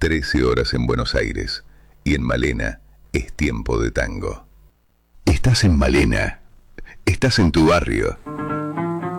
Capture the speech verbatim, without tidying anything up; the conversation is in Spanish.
trece horas en Buenos Aires, y en Malena es tiempo de tango. Estás en Malena, estás en tu barrio.